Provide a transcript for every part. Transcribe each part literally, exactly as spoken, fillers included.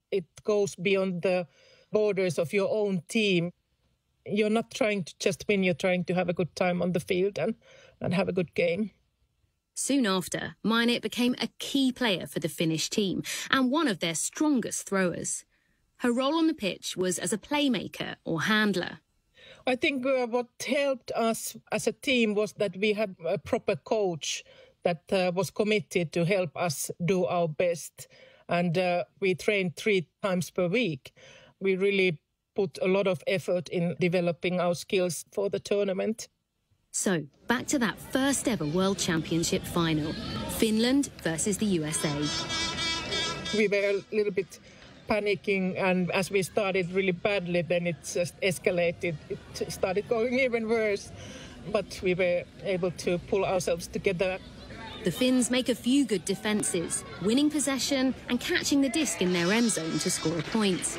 it goes beyond the borders of your own team. You're not trying to just win, you're trying to have a good time on the field and, and have a good game. Soon after, Mainit became a key player for the Finnish team and one of their strongest throwers. Her role on the pitch was as a playmaker or handler. I think uh, what helped us as a team was that we had a proper coach that uh, was committed to help us do our best. And uh, we trained three times per week. We really put a lot of effort in developing our skills for the tournament. So, back to that first ever World Championship final. Finland versus the U S A. We were a little bit panicking, and as we started really badly, then it just escalated. It started going even worse, but we were able to pull ourselves together. The Finns make a few good defences, winning possession and catching the disc in their end zone to score a point.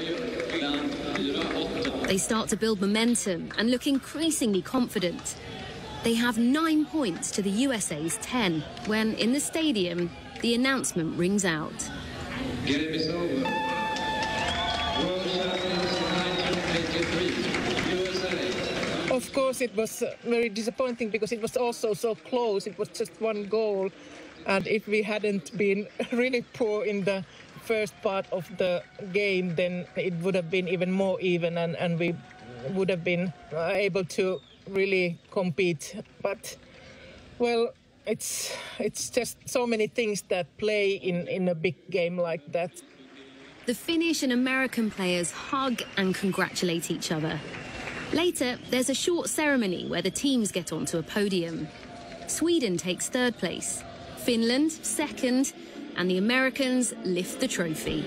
They start to build momentum and look increasingly confident. They have nine points to the U S A's ten, when in the stadium, the announcement rings out. Game is over. World champions nineteen eighty-three, U S A. Of course, it was very disappointing because it was also so close. It was just one goal. And if we hadn't been really poor in the first part of the game, then it would have been even more even, and, and we would have been able to really compete. But, well, it's it's just so many things that play in, in a big game like that. The Finnish and American players hug and congratulate each other. Later, there's a short ceremony where the teams get onto a podium. Sweden takes third place, Finland second, and the Americans lift the trophy.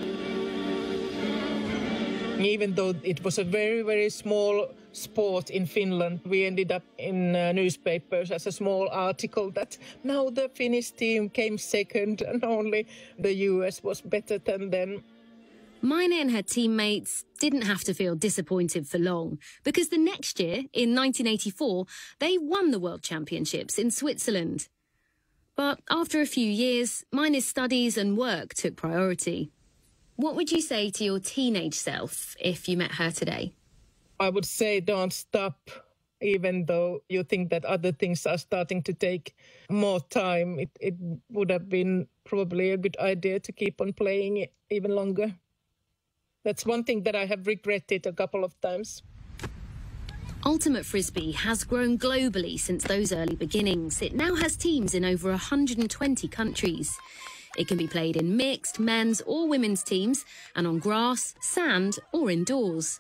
Even though it was a very, very small sport in Finland, we ended up in uh, newspapers as a small article that now the Finnish team came second and only the U S was better than them. Mainit and her teammates didn't have to feel disappointed for long, because the next year, in nineteen eighty-four, they won the World Championships in Switzerland. But after a few years, Mainit's studies and work took priority. What would you say to your teenage self if you met her today? I would say don't stop, even though you think that other things are starting to take more time. It, it would have been probably a good idea to keep on playing it even longer. That's one thing that I have regretted a couple of times. Ultimate Frisbee has grown globally since those early beginnings. It now has teams in over one hundred twenty countries. It can be played in mixed, men's or women's teams, and on grass, sand or indoors.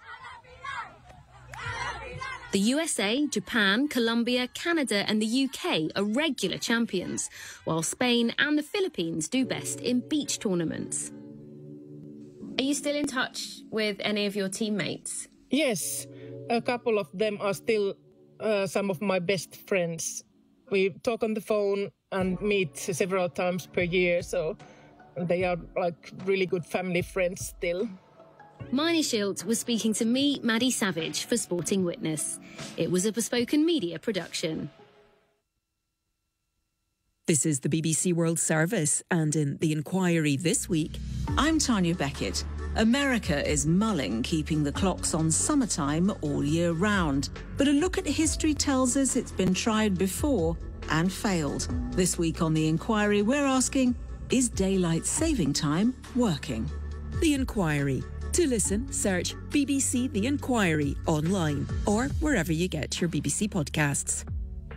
The U S A, Japan, Colombia, Canada and the U K are regular champions, while Spain and the Philippines do best in beach tournaments. Are you still in touch with any of your teammates? Yes, a couple of them are still uh, some of my best friends. We talk on the phone and meet several times per year, so they are like really good family friends still. Maini Schilt was speaking to me, Maddie Savage, for Sporting Witness. It was a Bespoken Media production. This is the B B C World Service, and in The Inquiry this week... I'm Tanya Beckett. America is mulling keeping the clocks on summertime all year round. But a look at history tells us it's been tried before and failed. This week on The Inquiry, we're asking, is daylight saving time working? The Inquiry. To listen, search B B C The Inquiry online or wherever you get your B B C podcasts.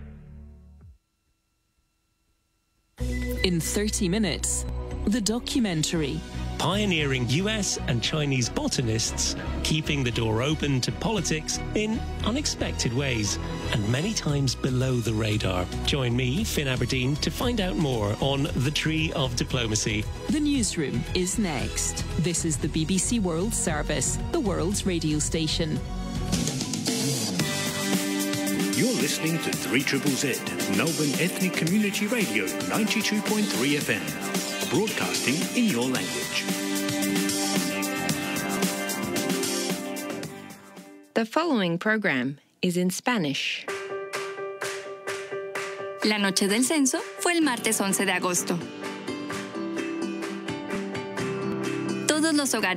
In thirty minutes, the documentary. Pioneering U S and Chinese botanists, keeping the door open to politics in unexpected ways and many times below the radar. Join me, Finn Aberdeen, to find out more on The Tree of Diplomacy. The Newsroom is next. This is the B B C World Service, the world's radio station. You're listening to three Z Z Z, Melbourne Ethnic Community Radio, ninety-two point three F M. Broadcasting in your language. The following program is in Spanish. La noche del censo fue el martes once de agosto. Todos los hogares